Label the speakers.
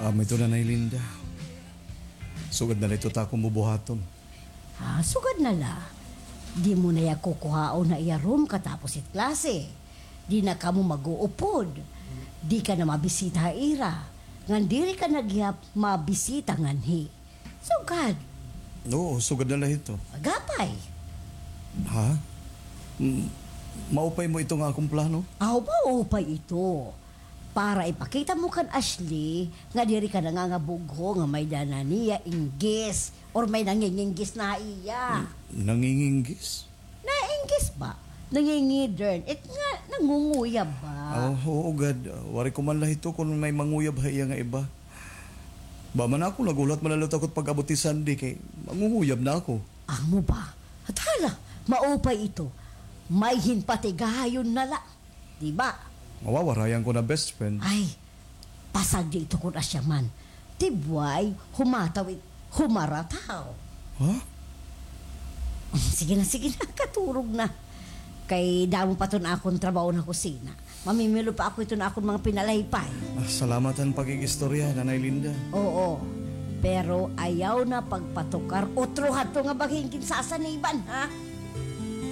Speaker 1: Ito na Linda. Sugad na ito ta akong bubuhaton.
Speaker 2: Sugad na la. Di mo na ya kukuhao na iya room katapos it klase. Di na ka mo mag-uupod. Di ka na mabisita ira. Ngan diri ka nagyap mabisita nganhi. Sugad.
Speaker 1: Oo, sugad na ito.
Speaker 2: Agapay.
Speaker 1: Ha? Maupay mo ito nga akong plano?
Speaker 2: Aw ba upay ito? Para ipakita mo kan Ashley nga diri ka nangangabugho nga may dana niya inggis or may nanginginggis na iya.
Speaker 1: Nanginginggis?
Speaker 2: Nainggis ba? Nangingidern. Nga nangunguyab ba?
Speaker 1: Oo, God. Wari ko man ito kung may manguyab haya nga iba. Ba man ako, nagulat man takot pag-abot ni Sandy kay mangunguyab na ako.
Speaker 2: Amo ba? At hala, maupay ito. May hinpatigahayon na la. Diba?
Speaker 1: Mawawarayan ko na best friend.
Speaker 2: Ay, pasag di ito kung asya man. Tibway, humatawid, humarataw.
Speaker 1: Ha?
Speaker 2: Sige na, katurog na. Kay damo pa ito na akong trabaho na kusina. Mamimilo pa ako ito na akong mga pinalaypay.
Speaker 1: Salamatan pag-igistorya, Nanay Linda.
Speaker 2: Oo, pero ayaw na pagpatukar o truhat to nga baging kinsasaniban, ha?